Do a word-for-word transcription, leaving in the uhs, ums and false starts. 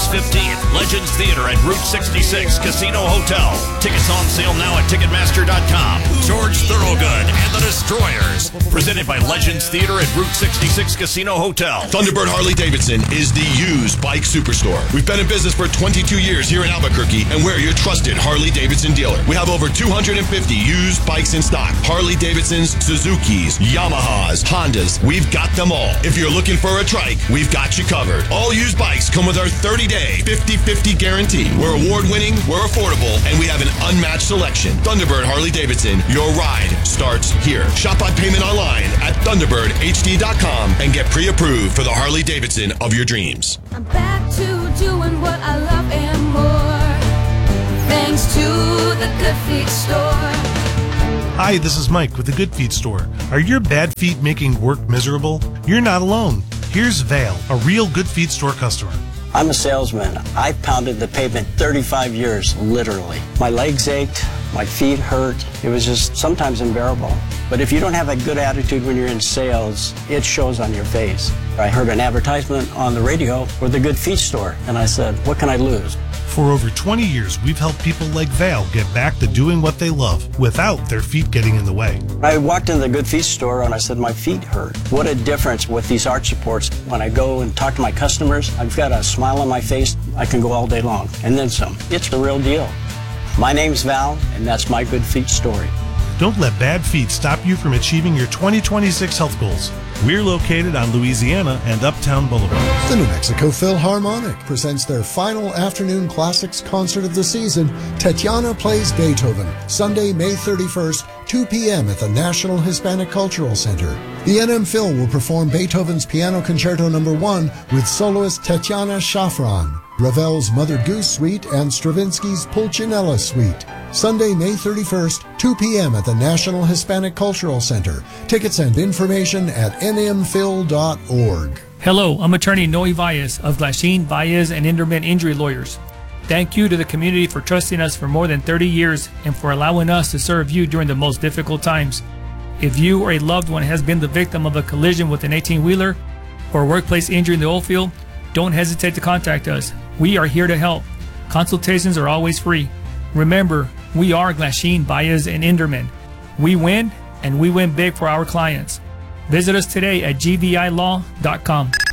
August fifteenth, Legends Theater at Route sixty-six Casino Hotel. Tickets on sale now at Ticketmaster dot com. George Thorogood and the Destroyers. Presented by Legends Theater at Route sixty-six Casino Hotel. Thunderbird Harley-Davidson is the used bike superstore. We've been in business for twenty-two years here in Albuquerque, and we're your trusted Harley-Davidson dealer. We have over two hundred fifty used bikes in stock. Harley-Davidsons, Suzuki's, Yamahas, Hondas. We've got them all. If you're looking for a trike, we've got you covered. All used bikes come with our thirty-day fifty fifty guarantee. We're award-winning, we're affordable, and we have an unmatched selection. Thunderbird Harley-Davidson, your ride starts here. Shop by payment online at Thunderbird H D dot com and get pre-approved for the Harley-Davidson of your dreams. I'm back to doing what I love and more, thanks to the Good Feet Store. Hi, this is Mike with the Good Feet Store. Are your bad feet making work miserable? You're not alone. Here's Vale, a real Good Feet Store customer. I'm a salesman. I pounded the pavement thirty-five years, literally. My legs ached, my feet hurt. It was just sometimes unbearable. But if you don't have a good attitude when you're in sales, it shows on your face. I heard an advertisement on the radio for the Good Feet Store, and I said, what can I lose? For over twenty years, we've helped people like Vale get back to doing what they love without their feet getting in the way. I walked in the Good Feet Store and I said, my feet hurt. What a difference with these arch supports. When I go and talk to my customers, I've got a smile on my face. I can go all day long, and then some. It's the real deal. My name's Val, and that's my Good Feet story. Don't let bad feet stop you from achieving your twenty twenty-six health goals. We're located on Louisiana and Uptown Boulevard. The New Mexico Philharmonic presents their final afternoon classics concert of the season, Tatiana Plays Beethoven, Sunday, May thirty-first, two p.m. at the National Hispanic Cultural Center. The N M Phil will perform Beethoven's Piano Concerto Number one with soloist Tatiana Shafran, Ravel's Mother Goose Suite, and Stravinsky's Pulcinella Suite. Sunday, May thirty-first, two p.m. at the National Hispanic Cultural Center. Tickets and information at n m phil dot org. Hello, I'm attorney Noe Valles of Glasheen, Valles, and Inderman Injury Lawyers. Thank you to the community for trusting us for more than thirty years and for allowing us to serve you during the most difficult times. If you or a loved one has been the victim of a collision with an eighteen-wheeler or a workplace injury in the oil field, don't hesitate to contact us. We are here to help. Consultations are always free. Remember, we are Glasheen, Valles, and Inderman. We win, and we win big for our clients. Visit us today at g v i law dot com.